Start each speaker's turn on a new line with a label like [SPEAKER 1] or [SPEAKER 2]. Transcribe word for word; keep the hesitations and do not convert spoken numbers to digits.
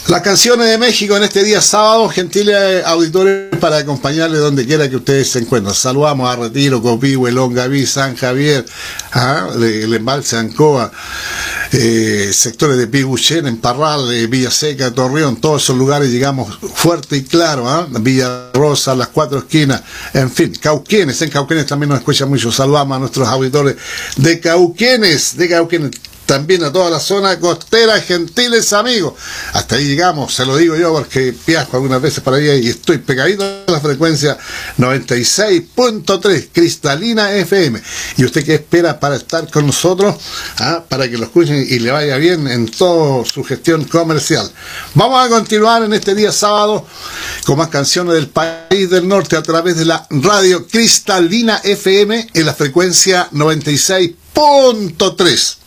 [SPEAKER 1] Las canciones de México en este día sábado, gentiles auditores, para acompañarle donde quiera que ustedes se encuentren. Saludamos a Retiro, Copihue, Longaví, San Javier, ¿ah? el embalse Ancoa, eh, sectores de Piguchen, en Parral, eh, Villa Seca, Torreón, todos esos lugares llegamos fuerte y claro, ¿ah? Villa Rosa, las cuatro esquinas, en fin, Cauquenes, en Cauquenes también nos escuchan mucho. Saludamos a nuestros auditores de Cauquenes, de Cauquenes. También a toda la zona costera, gentiles amigos. Hasta ahí llegamos, se lo digo yo porque viajo algunas veces para allá y estoy pegadito a la frecuencia noventa y seis punto tres, Cristalina F M. ¿Y usted qué espera para estar con nosotros? ¿Ah? Para que lo escuchen y le vaya bien en toda su gestión comercial. Vamos a continuar en este día sábado con más canciones del país del norte a través de la radio Cristalina F M en la frecuencia noventa y seis punto tres.